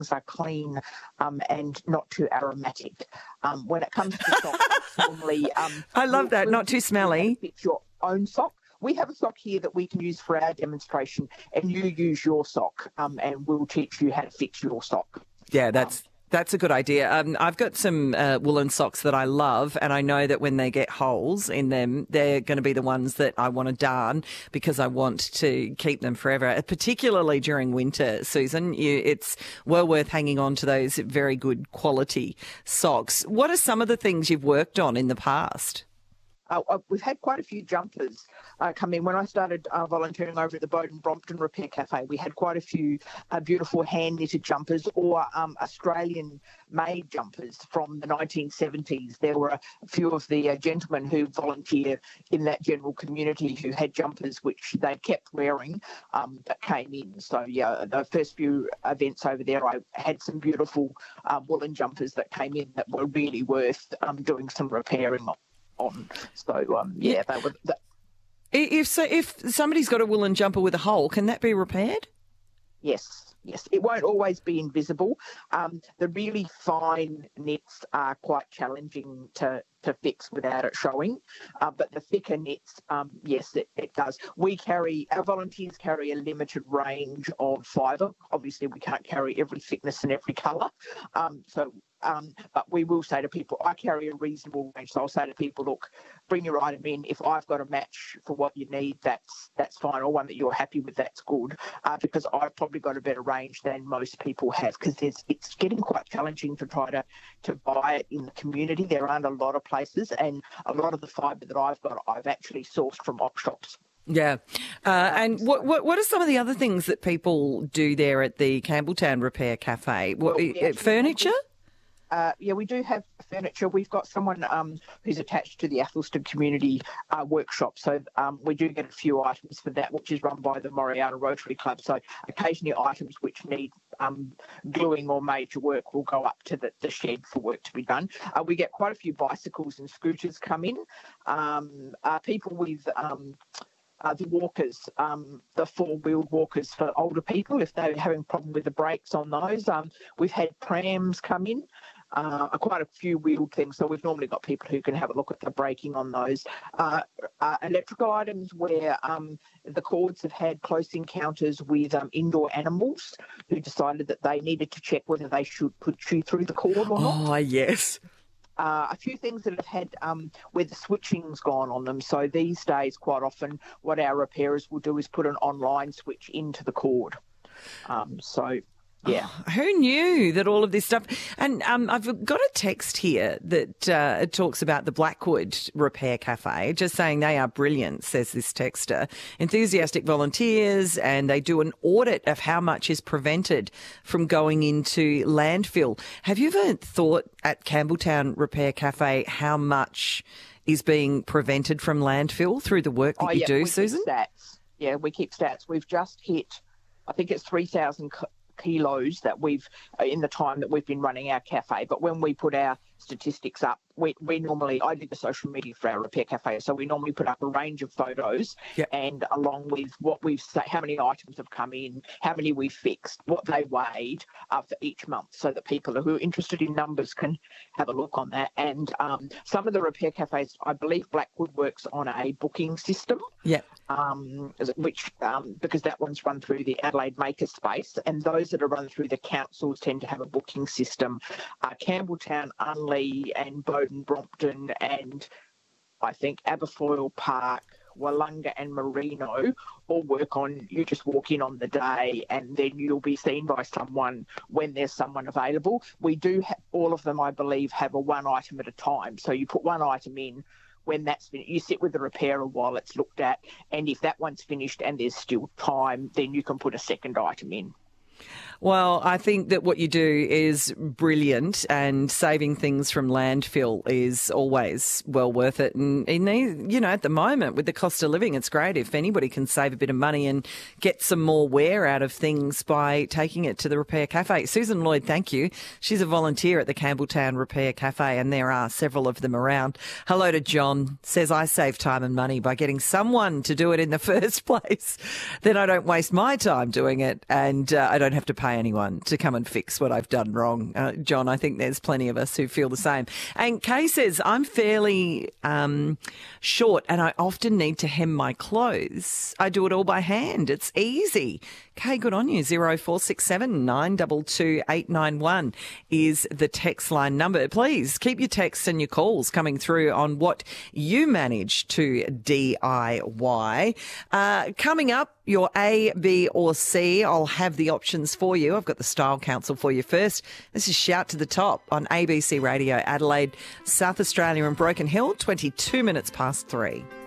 are clean and not too aromatic. When it comes to socks, normally... I love that, not too smelly. Fix your own sock. We have a sock here that we can use for our demonstration, and you use your sock, and we'll teach you how to fix your sock. Yeah, that's a good idea. I've got some woolen socks that I love, and I know that when they get holes in them, they're going to be the ones that I want to darn because I want to keep them forever, particularly during winter, Susan. It's well worth hanging on to those very good quality socks. What are some of the things you've worked on in the past? We've had quite a few jumpers come in. When I started volunteering over at the Bowden Brompton Repair Cafe, we had quite a few beautiful hand-knitted jumpers or Australian-made jumpers from the 1970s. There were a few of the gentlemen who volunteer in that general community who had jumpers which they kept wearing that came in. So, yeah, the first few events over there, I had some beautiful woolen jumpers that came in that were really worth doing some repairing on. So, they were... If somebody's got a woolen jumper with a hole, can that be repaired? Yes. It won't always be invisible. The really fine knits are quite challenging to fix without it showing. But the thicker knits, yes, it does. Our volunteers carry a limited range of fibre. Obviously, we can't carry every thickness and every colour. But we will say to people, I carry a reasonable range. So I'll say to people, look, bring your item in. If I've got a match for what you need, that's fine. Or one that you're happy with, that's good. Because I've probably got a better range than most people have. Because it's getting quite challenging to try to buy it in the community. There aren't a lot of places. And a lot of the fibre that I've got, I've actually sourced from op shops. Yeah. And what are some of the other things that people do there at the Campbelltown Repair Cafe? Furniture? We do have furniture. We've got someone who's attached to the Athelston Community Workshop. So we do get a few items for that, which is run by the Moriata Rotary Club. So occasionally items which need gluing or major work will go up to the shed for work to be done. We get quite a few bicycles and scooters come in. People with... the walkers, the four-wheeled walkers for older people, if they're having a problem with the brakes on those. We've had prams come in, quite a few wheeled things, so we've normally got people who can have a look at the braking on those. Electrical items where the cords have had close encounters with indoor animals who decided that they needed to check whether they should put you through the cord or not. Oh, yes. A few things that have had where the switching's gone on them. So these days, quite often, what our repairers will do is put an online switch into the cord. Yeah. Oh, who knew that all of this stuff? And I've got a text here that talks about the Blackwood Repair Cafe, just saying they are brilliant, says this texter. Enthusiastic volunteers, and they do an audit of how much is prevented from going into landfill. Have you ever thought at Campbelltown Repair Cafe how much is being prevented from landfill through the work that you do, Susan? Keep stats. Yeah, we keep stats. We've just hit, I think it's 3,000 kilos that we've in the time that we've been running our cafe. But when we put our statistics up, we normally, I do the social media for our repair cafe, so we normally put up a range of photos, and along with what we've said, how many items have come in, how many we've fixed, what they weighed for each month, so that people who are interested in numbers can have a look on that. And some of the repair cafes, I believe Blackwood works on a booking system, which because that one's run through the Adelaide Makerspace, and those that are run through the councils tend to have a booking system. Campbelltown, Unley and Bowden Brompton and I think Aberfoyle Park, Wollonga and Merino all work on, you just walk in on the day and then you'll be seen by someone when there's someone available. We do, all of them I believe, have a one item at a time. So you put one item in, when that's finished, you sit with the repairer while it's looked at, and if that one's finished and there's still time, then you can put a second item in. Well, I think that what you do is brilliant, and saving things from landfill is always well worth it. And at the moment with the cost of living, it's great if anybody can save a bit of money and get some more wear out of things by taking it to the Repair Cafe. Susan Lloyd, thank you. She's a volunteer at the Campbelltown Repair Cafe, and there are several of them around. Hello to John, says I save time and money by getting someone to do it in the first place. Then I don't waste my time doing it, and I don't have to pay pay anyone to come and fix what I've done wrong. John, I think there's plenty of us who feel the same. And Kay says, I'm fairly short and I often need to hem my clothes. I do it all by hand. It's easy. Kay, good on you. 0467 922 891 is the text line number. Please keep your texts and your calls coming through on what you manage to DIY. Coming up, your A, B or C. I'll have the options for you. I've got the Style Council for you first. This is Shout to the Top on ABC Radio Adelaide, South Australia and Broken Hill, 22 minutes past 3.